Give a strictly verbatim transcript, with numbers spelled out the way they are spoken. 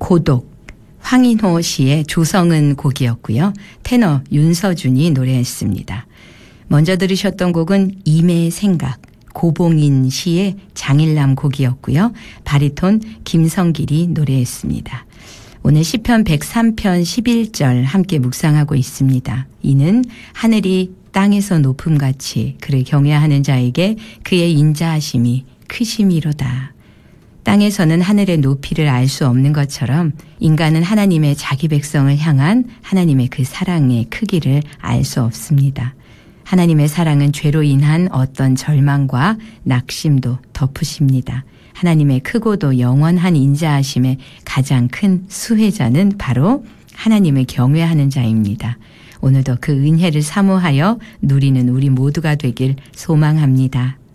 고독, 황인호 씨의 조성은 곡이었고요. 테너 윤서준이 노래했습니다. 먼저 들으셨던 곡은 임의 생각, 고봉인 씨의 장일남 곡이었고요. 바리톤 김성길이 노래했습니다. 오늘 시편 백삼 편 십일 절 함께 묵상하고 있습니다. 이는 하늘이 땅에서 높음같이 그를 경외하는 자에게 그의 인자하심이 크심이로다. 땅에서는 하늘의 높이를 알 수 없는 것처럼 인간은 하나님의 자기 백성을 향한 하나님의 그 사랑의 크기를 알 수 없습니다. 하나님의 사랑은 죄로 인한 어떤 절망과 낙심도 덮으십니다. 하나님의 크고도 영원한 인자하심의 가장 큰 수혜자는 바로 하나님을 경외하는 자입니다. 오늘도 그 은혜를 사모하여 누리는 우리 모두가 되길 소망합니다.